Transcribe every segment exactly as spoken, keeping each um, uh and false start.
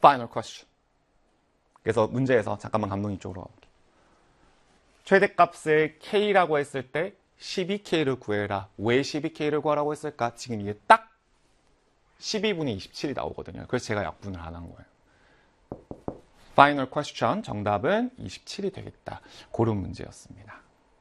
Final question. 그래서 문제에서 잠깐만 감독님 쪽으로 가볼게요. 최대값을 K라고 했을 때 십이 케이를 구해라. 왜 십이 케이를 구하라고 했을까? 지금 이게 딱 십이분의 이십칠이 나오거든요. 그래서 제가 약분을 안 한 거예요. Final question. 정답은 이십칠이 되겠다. 그런 문제였습니다.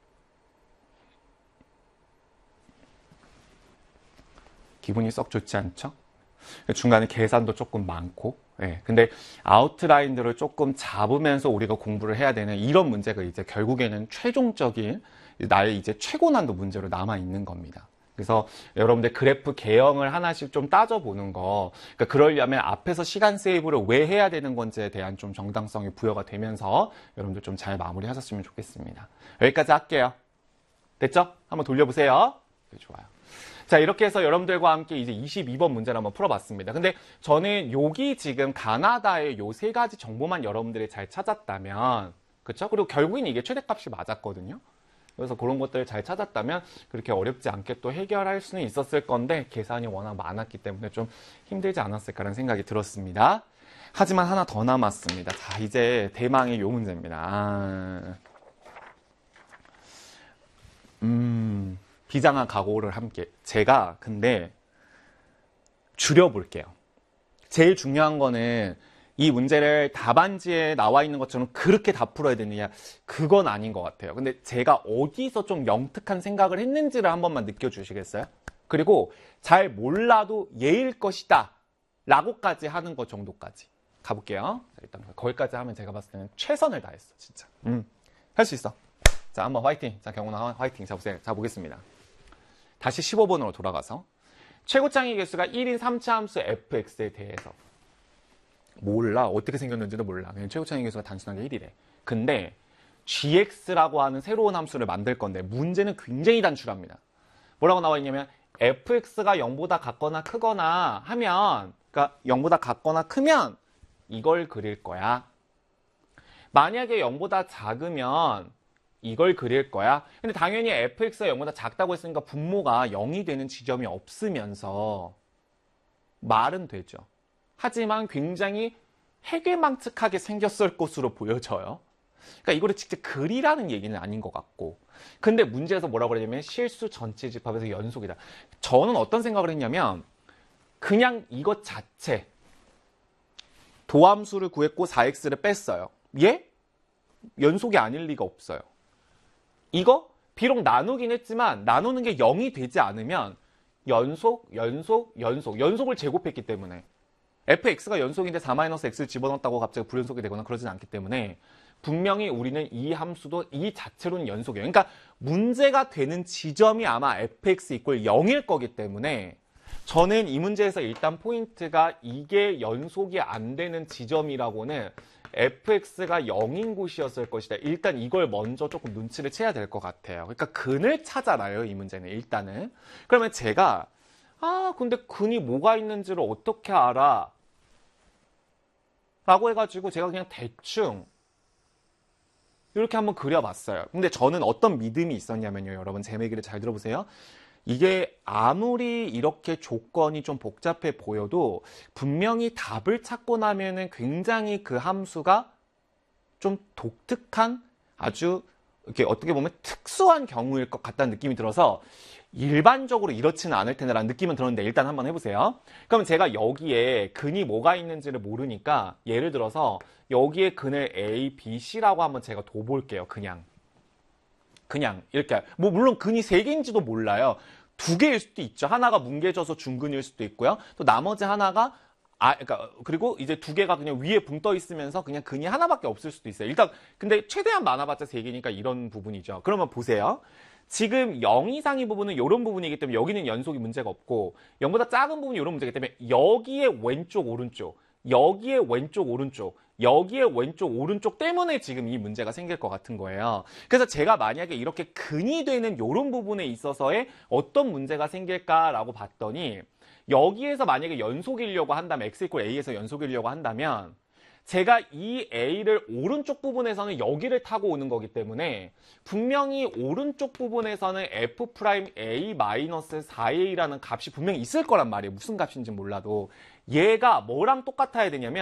기분이 썩 좋지 않죠? 중간에 계산도 조금 많고, 예. 근데 아웃라인들을 조금 잡으면서 우리가 공부를 해야 되는 이런 문제가 이제 결국에는 최종적인 나의 이제 최고 난도 문제로 남아 있는 겁니다. 그래서 여러분들 그래프 개형을 하나씩 좀 따져보는 거, 그러니까 그러려면 앞에서 시간 세이브를 왜 해야 되는 건지에 대한 좀 정당성이 부여가 되면서 여러분들 좀 잘 마무리하셨으면 좋겠습니다. 여기까지 할게요. 됐죠? 한번 돌려보세요. 네, 좋아요. 자, 이렇게 해서 여러분들과 함께 이제 이십이 번 문제를 한번 풀어봤습니다. 근데 저는 여기 지금 가나다의 요 세 가지 정보만 여러분들이 잘 찾았다면, 그쵸? 그리고 결국엔 이게 최대값이 맞았거든요. 그래서 그런 것들을 잘 찾았다면 그렇게 어렵지 않게 또 해결할 수는 있었을 건데 계산이 워낙 많았기 때문에 좀 힘들지 않았을까라는 생각이 들었습니다. 하지만 하나 더 남았습니다. 자, 이제 대망의 요 문제입니다. 아... 음... 비장한 각오를 함께. 제가 근데 줄여볼게요. 제일 중요한 거는 이 문제를 답안지에 나와 있는 것처럼 그렇게 다 풀어야 되느냐, 그건 아닌 것 같아요. 근데 제가 어디서 좀 영특한 생각을 했는지를 한 번만 느껴주시겠어요? 그리고 잘 몰라도 예일 것이다 라고까지 하는 것 정도까지 가볼게요. 자, 일단 거기까지 하면 제가 봤을 때는 최선을 다했어, 진짜. 음, 할 수 있어. 자, 한번 화이팅. 자, 경훈아 화이팅. 자, 보세요. 자, 보겠습니다. 다시 십오 번으로 돌아가서 최고창의 개수가 일인 삼차 함수 fx에 대해서 몰라. 어떻게 생겼는지도 몰라. 그냥 최고창의 개수가 단순하게 일이래. 근데 gx라고 하는 새로운 함수를 만들 건데 문제는 굉장히 단출합니다. 뭐라고 나와 있냐면 fx가 영보다 같거나 크거나 하면, 그러니까 영보다 같거나 크면 이걸 그릴 거야. 만약에 영보다 작으면 이걸 그릴 거야. 근데 당연히 fx가 영보다 작다고 했으니까 분모가 영이 되는 지점이 없으면서 말은 되죠. 하지만 굉장히 해괴망측하게 생겼을 것으로 보여져요. 그러니까 이거를 직접 그리라는 얘기는 아닌 것 같고. 근데 문제에서 뭐라고 그러냐면 실수 전체 집합에서 연속이다. 저는 어떤 생각을 했냐면 그냥 이것 자체 도함수를 구했고 사 엑스를 뺐어요. 얘? 연속이 아닐 리가 없어요. 이거 비록 나누긴 했지만 나누는 게 영이 되지 않으면 연속, 연속, 연속, 연속을 제곱했기 때문에 fx가 연속인데 사 마이너스 x를 집어넣었다고 갑자기 불연속이 되거나 그러진 않기 때문에 분명히 우리는 이 함수도 이 자체로는 연속이에요. 그러니까 문제가 되는 지점이 아마 fx 이퀄 영일 거기 때문에 저는 이 문제에서 일단 포인트가 이게 연속이 안 되는 지점이라고는 fx가 영인 곳이었을 것이다. 일단 이걸 먼저 조금 눈치를 채야 될 것 같아요. 그러니까 근을 찾아라요, 이 문제는 일단은. 그러면 제가 아 근데 근이 뭐가 있는지를 어떻게 알아? 라고 해가지고 제가 그냥 대충 이렇게 한번 그려봤어요. 근데 저는 어떤 믿음이 있었냐면요, 여러분 제 얘기를 잘 들어보세요. 이게 아무리 이렇게 조건이 좀 복잡해 보여도 분명히 답을 찾고 나면은 굉장히 그 함수가 좀 독특한 아주 이렇게 어떻게 보면 특수한 경우일 것 같다는 느낌이 들어서 일반적으로 이렇지는 않을 텐데라는 느낌은 들었는데 일단 한번 해보세요. 그럼 제가 여기에 근이 뭐가 있는지를 모르니까 예를 들어서 여기에 근을 A, B, C라고 한번 제가 둬볼게요. 그냥. 그냥 이렇게 뭐 물론 근이 세 개인지도 몰라요. 두 개일 수도 있죠. 하나가 뭉개져서 중근일 수도 있고요. 또 나머지 하나가 아 그러니까 그리고 이제 두 개가 그냥 위에 붕 떠 있으면서 그냥 근이 하나밖에 없을 수도 있어요. 일단 근데 최대한 많아봤자 세 개니까 이런 부분이죠. 그러면 보세요. 지금 영 이상의 부분은 이런 부분이기 때문에 여기는 연속이 문제가 없고 영보다 작은 부분이 이런 문제이기 때문에 여기에 왼쪽 오른쪽 여기에 왼쪽 오른쪽 여기에 왼쪽 오른쪽 때문에 지금 이 문제가 생길 것 같은 거예요. 그래서 제가 만약에 이렇게 근이 되는 이런 부분에 있어서의 어떤 문제가 생길까라고 봤더니 여기에서 만약에 연속이려고 한다면 x 이퀄 a에서 연속이려고 한다면 제가 이 a를 오른쪽 부분에서는 여기를 타고 오는 거기 때문에 분명히 오른쪽 부분에서는 f'A 마이너스 사 에이라는 값이 분명히 있을 거란 말이에요. 무슨 값인지 몰라도. 얘가 뭐랑 똑같아야 되냐면